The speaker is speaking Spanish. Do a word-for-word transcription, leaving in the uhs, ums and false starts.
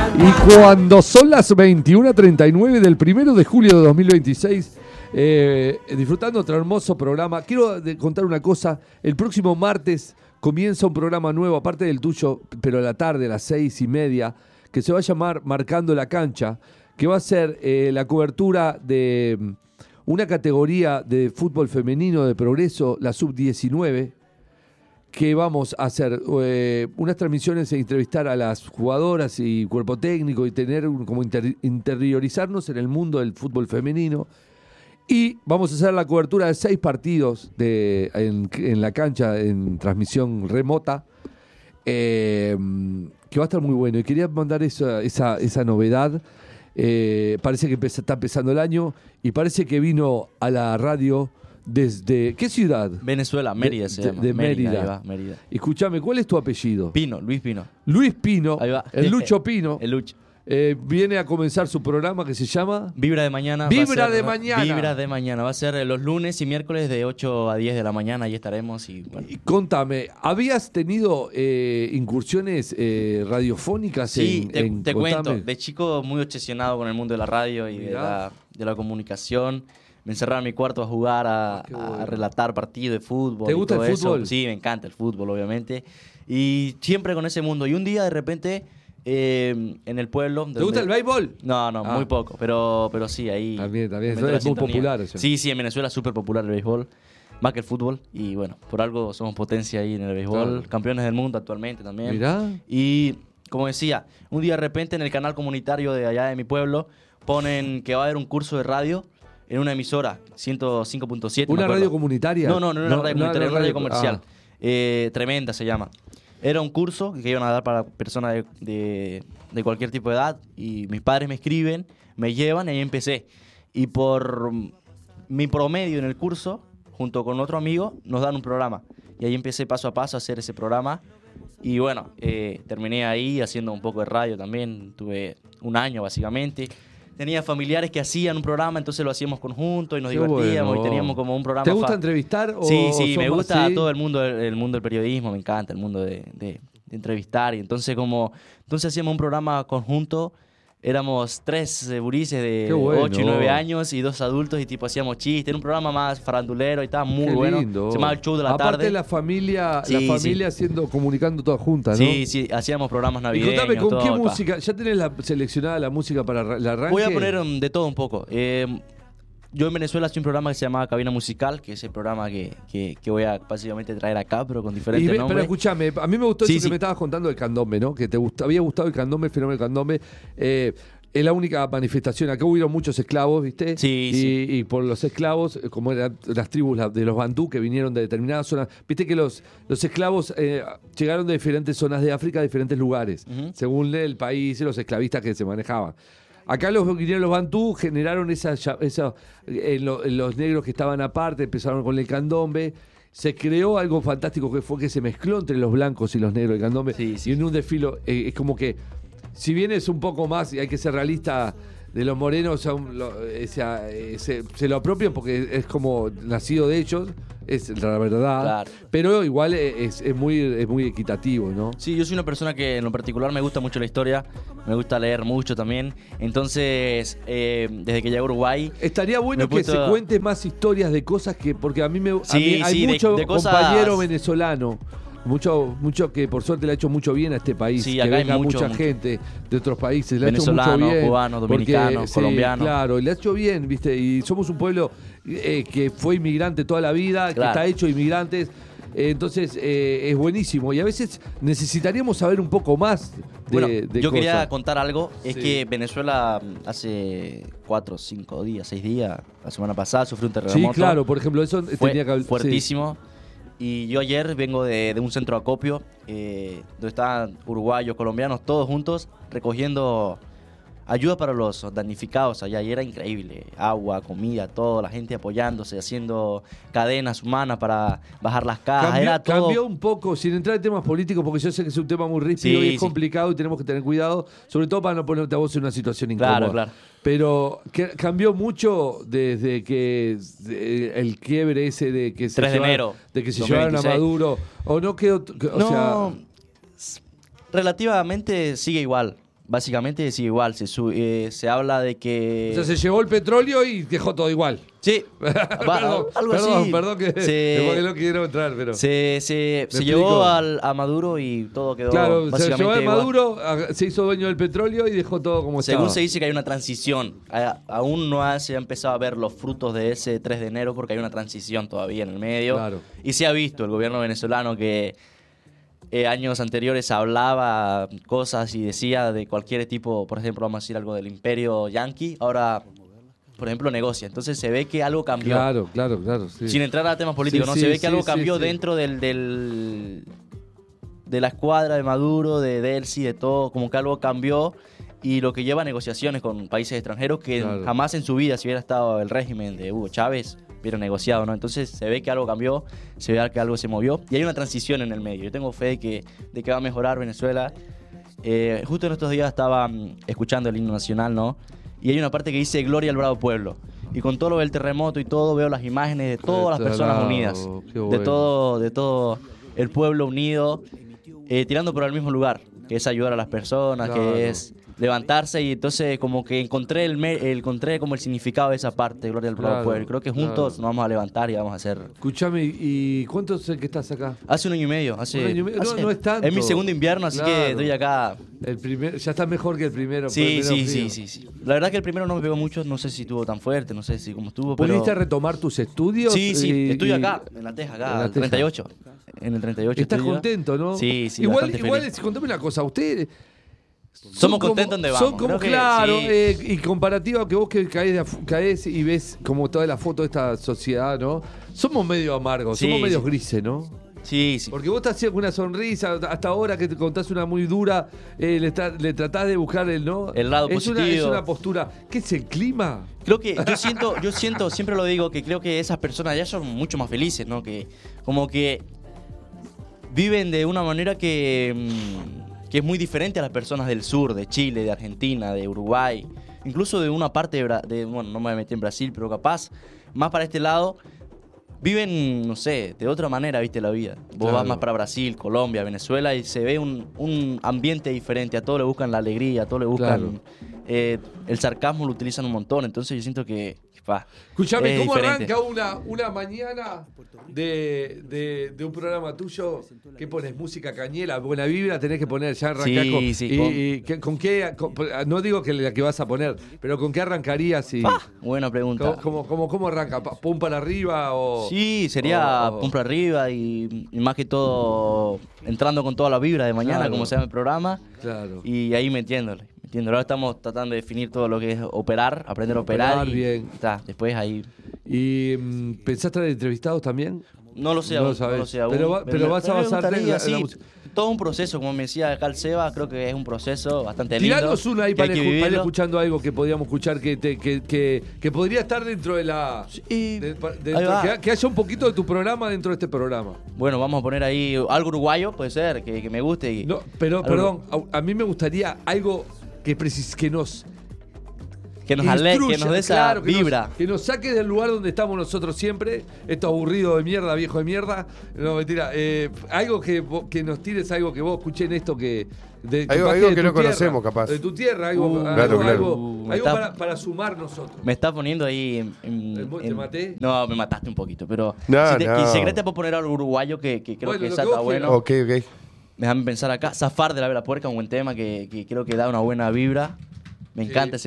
Y cuando son las veintiuna treinta y nueve del primero de julio de dos mil veintiséis, eh, disfrutando otro hermoso programa, quiero de- contar una cosa. El próximo martes comienza un programa nuevo, aparte del tuyo, pero a la tarde, a las seis y media, que se va a llamar Marcando la Cancha, que va a ser eh, la cobertura de mm, una categoría de fútbol femenino de progreso, la sub diecinueve, que vamos a hacer eh, unas transmisiones e entrevistar a las jugadoras y cuerpo técnico y tener un- como inter- interiorizarnos en el mundo del fútbol femenino. Y vamos a hacer la cobertura de seis partidos de, en, en la cancha en transmisión remota, eh, que va a estar muy bueno. Y quería mandar esa, esa, esa novedad. Eh, parece que empieza- está empezando el año y parece que vino a la radio desde... ¿Qué ciudad? Venezuela, Mérida De- se de- llama. de Mérida. Ahí va, Mérida. Escúchame, ¿cuál es tu apellido? Pino, Luis Pino. Luis Pino, Ahí va. el Lucho Pino, El Lucho. eh, viene a comenzar su programa que se llama... Vibra de mañana. va a Vibra ser- de mañana. Vibra de mañana. Va a ser los lunes y miércoles de ocho a diez de la mañana. Ahí estaremos. Y bueno. Y contame, ¿habías tenido eh, incursiones eh, radiofónicas? Sí, en, te, en- te contame? cuento. De chico muy obsesionado con el mundo de la radio y de Mirá. la, de la comunicación. Me encerraba en mi cuarto a jugar, a, Ah, qué a bueno. relatar partidos de fútbol. ¿Te y gusta todo el eso. fútbol? Sí, me encanta el fútbol, obviamente. Y siempre con ese mundo. Y un día, de repente, eh, en el pueblo... ¿Te gusta el béisbol? No, no, Ah. muy poco, pero, pero sí, ahí... También, también, me meto es la muy sintonía. popular eso. Sí, sí, en Venezuela es súper popular el béisbol, más que el fútbol, y bueno, por algo somos potencia ahí en el béisbol, Claro. campeones del mundo actualmente también. Mirá. Y, como decía, un día de repente en el canal comunitario de allá de mi pueblo, ponen que va a haber un curso de radio en una emisora, ciento cinco punto siete. ¿Una me acuerdo. radio comunitaria? No, no, no era una radio comunitaria, era una radio comercial. ah. Eh, tremenda se llama. Era un curso que iban a dar para personas de, de, de cualquier tipo de edad. Y mis padres me escriben, me llevan y ahí empecé. Y por mm, mi promedio en el curso, junto con otro amigo, nos dan un programa. Y ahí empecé paso a paso a hacer ese programa. Y bueno, eh, terminé ahí haciendo un poco de radio también. Tuve un año básicamente. Tenía familiares que hacían un programa, entonces lo hacíamos conjuntos y nos Qué divertíamos bueno. y teníamos como un programa. ¿Te gusta fa- entrevistar? O Sí, sí, sos me más gusta así? todo el mundo, el, el mundo del periodismo, me encanta el mundo de, de- de entrevistar. Y entonces como, entonces hacíamos un programa conjunto, éramos tres eh, gurises de Qué bueno. ocho y nueve años y dos adultos y tipo hacíamos chistes. Era un programa más farandulero y estaba muy Qué bueno. lindo. Se llamaba El Show de la Aparte Tarde. la familia, Sí, la sí. familia haciendo, comunicando todas juntas, ¿no? Sí, sí, hacíamos programas Y navideños. contame, ¿con todo, qué pa. música? ¿Ya tenés la, seleccionada la música para ra- el arranque? Voy a poner um, de todo un poco. Eh, yo en Venezuela hacía un programa que se llamaba Cabina Musical, que es el programa que, que, que voy a básicamente traer acá, pero con Y diferentes ve- pero nombres. escúchame, a mí me gustó Sí, eso que sí. me estabas contando del candombe, ¿no? Que te gust- había gustado el candombe, el fenómeno del candombe. Eh, es la única manifestación. Acá hubieron muchos esclavos, ¿viste? Sí, y, sí. y por los esclavos, eh, como eran las tribus la- de los bandú que vinieron de determinadas zonas. Viste que los, los esclavos eh, llegaron de diferentes zonas de África, de diferentes lugares, Ujú. según el país y los esclavistas que se manejaban. Acá los vinieron los bantú, generaron esa, ya- esa eh, lo- los negros que estaban aparte, empezaron con el candombe. Se creó algo fantástico que fue que se mezcló entre los blancos y los negros el candombe. Sí, sí. Y en un desfilo eh, es como que, si bien es un poco más, y hay que ser realista, de los morenos son lo- eh, se, eh, se- se lo apropian porque es como nacido de ellos, es la verdad. Claro. Pero igual es, es muy, es muy equitativo, ¿no? Sí, yo soy una persona que en lo particular me gusta mucho la historia, me gusta leer mucho también. Entonces, eh, desde que llegué a Uruguay, Estaría bueno Me he que puesto- se cuente más historias de cosas que, porque a mí me a Sí, mí hay sí, de- mucho de cosas- compañero venezolano, mucho, mucho que por suerte le ha hecho mucho bien a este país, Sí, que acá hay venga mucho, mucha mucho. gente de otros países, le ha hecho mucho Venezolano, bien. cubano, porque, dominicano, sí, colombiano. Claro, le ha hecho bien, viste, y somos un pueblo eh, que fue inmigrante toda la vida, que Claro. está hecho de inmigrantes. Eh, Entonces eh, es buenísimo y a veces necesitaríamos saber un poco más de, bueno, de yo quería cosas. contar algo. Es Sí. que Venezuela mm, hace cuatro, cinco días, seis días, la semana pasada sufrió un Sí, terremoto. claro, por ejemplo, eso Fue tenía que habl- sí. fuertísimo. Y yo ayer vengo de, de un centro de acopio, eh, donde estaban uruguayos, colombianos, todos juntos, recogiendo ayuda para los damnificados allá. Y era increíble. Agua, comida, todo, la gente apoyándose, haciendo cadenas humanas para bajar las cajas. Cambió, era todo... cambió un poco, sin entrar en temas políticos, porque yo sé que es un tema muy ríspido Sí, y es sí. complicado y tenemos que tener cuidado, sobre todo para no ponerte a vos en una situación incómoda. Claro, claro. Pero que- cambió mucho desde que de- el quiebre ese de que se tres de llevaron- enero de que se dos mil llevaron a veintiséis. Maduro, o no quedó, o no, sea, s- relativamente sigue igual. básicamente sí, igual. Se, su- eh, se habla de que... O sea, se llevó el petróleo y dejó todo igual. Sí, perdón, va- algo perdón, así. perdón que Se- porque no quiero entrar, pero... Se, se, se explico? llevó al, a Maduro y todo quedó Claro, se básicamente llevó a igual. Maduro, a- se hizo dueño del petróleo y dejó todo como Según estaba. se dice que hay una transición. A- aún no ha- se ha empezado a ver los frutos de ese tres de enero porque hay una transición todavía en el medio. Claro. Y se ha visto el gobierno venezolano que eh, años anteriores hablaba cosas y decía de cualquier tipo, por ejemplo, vamos a decir algo del imperio yanqui, ahora, por ejemplo, negocia. Entonces se ve que algo cambió. Claro, claro, claro. Sí. Sin entrar a temas políticos, Sí, ¿no? sí, Se ve que sí, algo sí, cambió sí. dentro del, del de la escuadra de Maduro, de Delcy, de todo, como que algo cambió y lo que lleva a negociaciones con países extranjeros que Claro. jamás en su vida, si hubiera estado el régimen de Hugo Chávez, hubiera negociado, ¿no? Entonces se ve que algo cambió, se ve que algo se movió y hay una transición en el medio. Yo tengo fe de que, de que va a mejorar Venezuela. Eh, justo en estos días estaba mm, escuchando el himno nacional, ¿no? Y hay una parte que dice Gloria al bravo pueblo. Y con todo lo del terremoto y todo, veo las imágenes de todas las personas Tarao, unidas. qué bueno. De todo, de todo el pueblo unido, eh, tirando por el mismo lugar, que es ayudar a las personas, Claro. que es levantarse. Y entonces como que encontré el, me- el- encontré como el significado de esa parte, Gloria al bravo Claro, pueblo. Y creo que juntos claro. nos vamos a levantar y vamos a hacer... Escuchame, ¿y cuánto es el que estás acá? Hace un año y medio, hace... Un año y medio. No, hace- no es tanto. Es mi segundo invierno, así que Claro. estoy acá... El primer, ya está mejor que el primero. Sí, primero sí, frío. sí, sí, sí. La verdad que el primero no me pegó mucho, no sé si estuvo tan fuerte, no sé si cómo estuvo, pero... ¿Pudiste retomar tus estudios? Sí, sí, Y- estudio y- acá, en la Teja, en la acá, Teja. treinta y ocho. En el treinta y ocho Estás estudio. contento, ¿no? Sí, sí, Igual, bastante igual feliz. contame una cosa, ustedes... Somos son como- contentos donde vamos. Son como, Creo que claro, sí. eh, y comparativo a que vos que caes, de afu- caes y ves como toda la foto de esta sociedad, ¿no? Somos medio amargos, Sí, somos medio sí. grises, ¿no? Sí, sí. Porque vos estás haciendo una sonrisa, hasta ahora que te contás una muy dura, eh, le, está- le tratás de buscar el no. El lado es Una, es positivo. una postura. ¿Qué es el clima? Creo que yo siento, yo siento, siempre lo digo, que creo que esas personas allá son mucho más felices, ¿no? Que como que viven de una manera que, mm, que es muy diferente a las personas del sur, de Chile, de Argentina, de Uruguay, incluso de una parte de, Bra- de bueno, no me voy a meter en Brasil, pero capaz, más para este lado, viven, no sé, de otra manera, viste, la vida. Vos Claro. vas más para Brasil, Colombia, Venezuela y se ve un, un ambiente diferente. A todos le buscan la alegría, a todos le buscan... Claro. eh, el sarcasmo lo utilizan un montón, entonces yo siento que... que, pa, Escuchame, es ¿cómo diferente. arranca una, una mañana de, de, de un programa tuyo que pones música cañera, buena vibra, tenés que poner, ya arrancás Sí, con, sí, y- con- y ¿qué- con qué, con- no digo que la que vas a poner, pero ¿con qué arrancarías? Y, Pa, buena pregunta. ¿cómo, cómo, cómo- cómo arranca? Pa- ¿Pum para arriba o...? Sí, sería o- pum para arriba y, y más que todo entrando con toda la vibra de mañana, Claro. como se llama el programa, Claro. y ahí metiéndole. metiéndole. Ahora estamos tratando de definir todo lo que es operar, aprender a operar. Operar, y, bien. ta, después ahí... ¿Y mm, pensás traer entrevistados también? No lo sé No aún, lo no, sabés. lo sé aún. Pero va- pero me- vas a me basarte en gustaría, la- en la sí, música. todo un proceso, como me decía acá el Seba, creo que es un proceso bastante lindo. Tiranos una ahí que hay para, que escu- para ir vivirlo. escuchando algo que podíamos escuchar que, te- que, que, que podría estar dentro de la... Y- de- pa- ahí dentro- va. que, que haya un poquito de tu programa dentro de este programa. Bueno, vamos a poner ahí algo uruguayo, puede ser, que, que me guste. Y, No, pero, algo perdón, a, a mí me gustaría algo que, precis- que nos... Que nos ale, que instruya, nos dé esa claro, que nos- vibra. que nos saque del lugar donde estamos nosotros siempre, esto aburrido de mierda, viejo de mierda. No, mentira. eh, algo que, vo- que nos tires, algo que vos escuché en esto que. De, Algo- capaz algo de que tu no tierra, conocemos, capaz. De tu tierra, algo, Uh, algo, claro, claro. algo- Uh, algo está- para, para sumar nosotros. Me estás poniendo ahí en... en- ¿Te en- maté? No, me mataste un poquito, pero... No, si, te, no. y si querés te puedo poner algo uruguayo que, que creo Bueno, que lo esa que está vos bueno. Ok, ok. Déjame pensar acá. Zafar de la Vela Puerca, un buen tema que, que creo que da una buena vibra. Me Sí. encanta ese